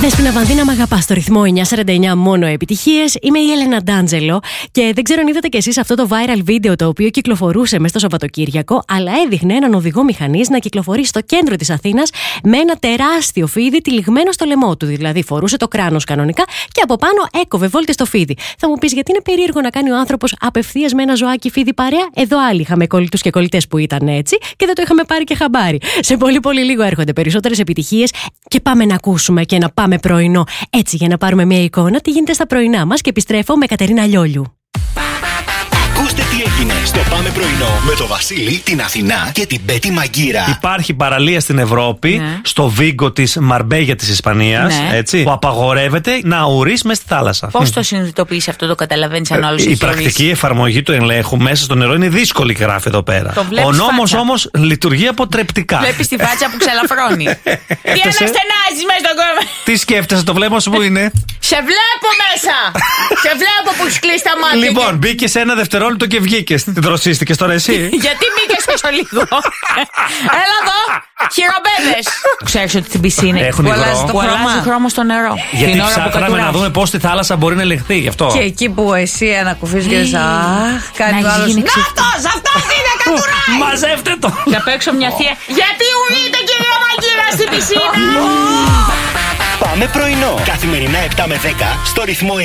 Δέσποινα Βανδίνα, μ' αγαπάς, στο ρυθμό 949, μόνο επιτυχίες. Είμαι η Έλενα Ντάντζελο και δεν ξέρω αν είδατε κι εσείς αυτό το viral βίντεο το οποίο κυκλοφορούσε μες στο Σαββατοκύριακο, αλλά έδειχνε έναν οδηγό μηχανής να κυκλοφορεί στο κέντρο της Αθήνας με ένα τεράστιο φίδι τυλιγμένο στο λαιμό του. Δηλαδή φορούσε το κράνος κανονικά και από πάνω έκοβε βόλτες στο φίδι. Θα μου πεις, γιατί είναι περίεργο να κάνει ο άνθρωπος απευθείας με ένα ζωάκι φίδι παρέα? Εδώ άλλοι είχαμε κολλητούς και κολλητές που ήταν έτσι και δεν το είχαμε πάρει και χαμπάρι. Σε πολύ λίγο έρχονται περισσότερες επιτυχίες και πάμε να ακούσουμε και να πάμε πρωινό. Έτσι, για να πάρουμε μια εικόνα τι γίνεται στα πρωινά μας, και επιστρέφω με Κατερίνα Λιόλιου. Ακούστε τι έγινε στο Πάμε Πρωινό με το Βασίλη, την Αθηνά και την Πέτη Μαγκύρα. Υπάρχει παραλία στην Ευρώπη, στο Βίγκο της Μαρμπέγια της Ισπανίας, έτσι, που απαγορεύεται να ουρείς μες στη θάλασσα. Πώς το συνειδητοποιείς αυτό, το καταλαβαίνεις αν όλος η πρακτική εφαρμογή του ελέγχου μέσα στο νερό είναι δύσκολη, γράφει εδώ πέρα. Ο νόμος όμως λειτουργεί αποτρεπτικά. Βλέπεις τη φάτσα που ξαλαφρώνει. Τι αναστενάζεις μέσα στον κόμμα. Τι σκέφτεσαι, το βλέμμα σου που είναι? Σε βλέπω μέσα! Σε βλέπω που έχεις κλείσει τα μάτια. Λοιπόν, μπήκε σε ένα δευτερόλεπτο και βγήκες. Την δροσίστηκες τώρα εσύ? Γιατί μπήκες τόσο λίγο? Έλα εδώ! Χειροπέδες! Ξέρεις ότι στην πισίνα έχουν αλλάζει χρώμα στο νερό. Γιατί ψάχναμε να δούμε πώς τη θάλασσα μπορεί να ελεγχθεί, γι' αυτό. Και εκεί που εσύ ανακουφίζεις και λες, αχ, κάνει ο άλλος. Να'τος! Αυτός είναι, κατουράει! Μαζεύτε το! Και απ' έξω μια θεία. Γιατί ουρείτε, κυρία Μαγκύρα, στην πισίνα? Πάμε Πρωινό. Καθημερινά 7 με 10 στο ρυθμό